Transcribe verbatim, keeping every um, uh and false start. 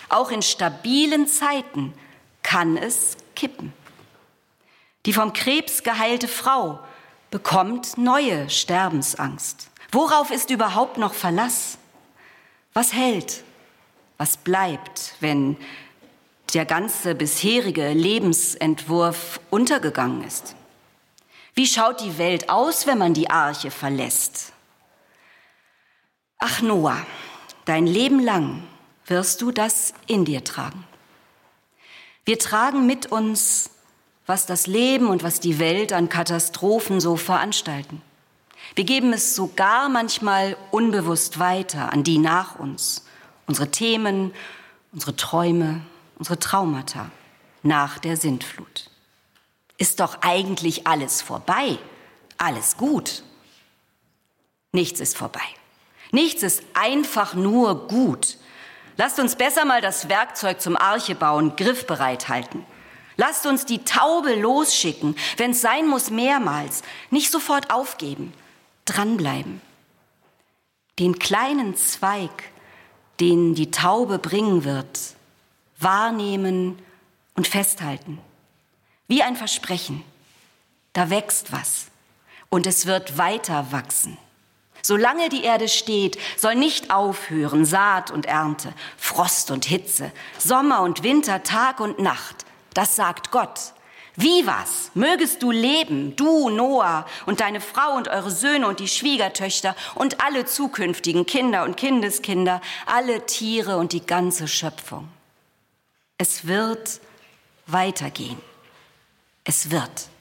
Auch in stabilen Zeiten kann es kippen. Die vom Krebs geheilte Frau bekommt neue Sterbensangst. Worauf ist überhaupt noch Verlass? Was hält? Was bleibt, wenn der ganze bisherige Lebensentwurf untergegangen ist? Wie schaut die Welt aus, wenn man die Arche verlässt? Ach Noah, dein Leben lang wirst du das in dir tragen. Wir tragen mit uns, was das Leben und was die Welt an Katastrophen so veranstalten. Wir geben es sogar manchmal unbewusst weiter an die nach uns. Unsere Themen, unsere Träume, unsere Traumata nach der Sintflut. Ist doch eigentlich alles vorbei, alles gut. Nichts ist vorbei. Nichts ist einfach nur gut. Lasst uns besser mal das Werkzeug zum Archebauen griffbereit halten. Lasst uns die Taube losschicken, wenn es sein muss mehrmals. Nicht sofort aufgeben, dranbleiben. Den kleinen Zweig, den die Taube bringen wird, wahrnehmen und festhalten. Wie ein Versprechen. Da wächst was und es wird weiter wachsen. Solange die Erde steht, soll nicht aufhören Saat und Ernte, Frost und Hitze, Sommer und Winter, Tag und Nacht. Das sagt Gott. Wie was? Mögest du leben, du, Noah, und deine Frau und eure Söhne und die Schwiegertöchter und alle zukünftigen Kinder und Kindeskinder, alle Tiere und die ganze Schöpfung. Es wird weitergehen. Es wird.